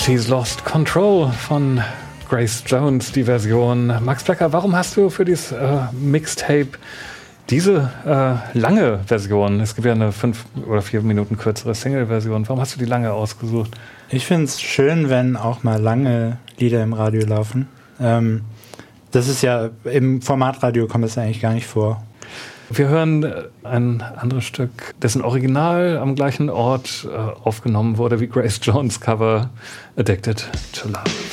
She's Lost Control von Grace Jones, die Version. Max Becker, warum hast du für dieses Mixtape diese lange Version, es gibt ja eine 5 oder 4 Minuten kürzere Single-Version, warum hast du die lange ausgesucht? Ich finde es schön, wenn auch mal lange Lieder im Radio laufen. Das ist ja, im Formatradio kommt das eigentlich gar nicht vor. Wir hören ein anderes Stück, dessen Original am gleichen Ort aufgenommen wurde wie Grace Jones' Cover Addicted to Love.